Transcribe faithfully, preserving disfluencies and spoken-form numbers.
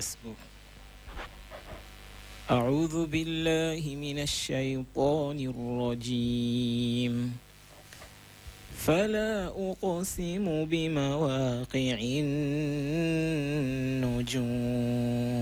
حسبك. أعوذ بالله من الشيطان الرجيم. فلا أقسم بمواقع النجوم